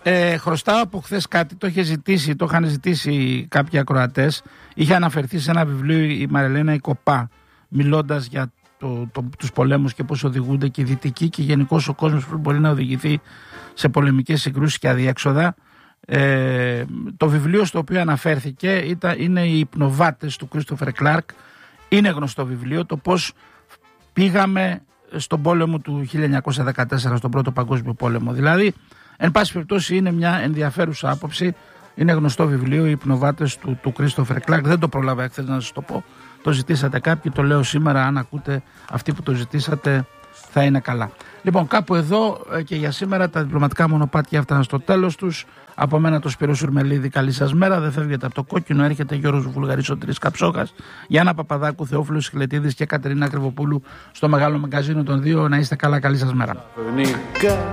Χρωστάω από χθες κάτι, το είχαν ζητήσει κάποιοι ακροατές. Είχε αναφερθεί σε ένα βιβλίο η Μαριλένα η Κοπά, μιλώντας για τους πολέμους και πώς οδηγούνται και οι δυτικοί και γενικώς ο κόσμος που μπορεί να οδηγηθεί σε πολεμικές συγκρούσεις και αδιέξοδα. Το βιβλίο στο οποίο αναφέρθηκε είναι οι υπνοβάτες του Κρίστοφερ Κλάρκ. Είναι γνωστό βιβλίο, το πώς πήγαμε στον πόλεμο του 1914, στον Πρώτο Παγκόσμιο Πόλεμο. Δηλαδή, εν πάση περιπτώσει, είναι μια ενδιαφέρουσα άποψη. Είναι γνωστό βιβλίο, οι υπνοβάτες του Κρίστοφερ Κλάρκ. Δεν το πρόλαβα χθες να σας το πω. Το ζητήσατε κάποιοι, το λέω σήμερα. Αν ακούτε αυτοί που το ζητήσατε, θα είναι καλά. Λοιπόν, κάπου εδώ και για σήμερα τα διπλωματικά μονοπάτια έφταναν στο τέλος τους. Από μένα το Σπύρο Σουρμελίδη, καλή σας μέρα. Δεν φεύγετε από το κόκκινο, έρχεται Γιώργος Βουλγαρής, ο Τρεις Καψόχας, Γιάννα Παπαδάκου, Θεόφιλος Χιλετίδης και Κατερίνα Κρυβοπούλου στο Μεγάλο Μαγκαζίνο των 2. Να είστε καλά, καλή σας μέρα.